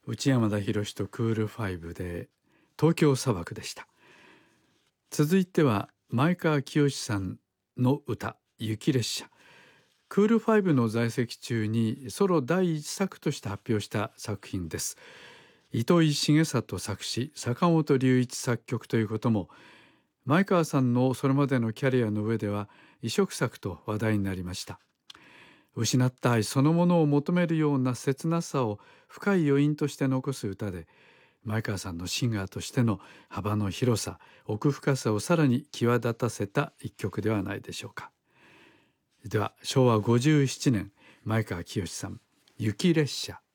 内山田洋とクールファイブで東京砂漠でした。続いては前川清さんの歌雪列車。クールファイブの在籍中にソロ第一作として発表した作品です。糸井重里作詞、坂本龍一作曲ということも、前川さんのそれまでのキャリアの上では異色作と話題になりました。失った愛そのものを求めるような切なさを深い余韻として残す歌で、前川さんのシンガーとしての幅の広さ、奥深さをさらに際立たせた一曲ではないでしょうか。では昭和57年、前川清さん、雪列車。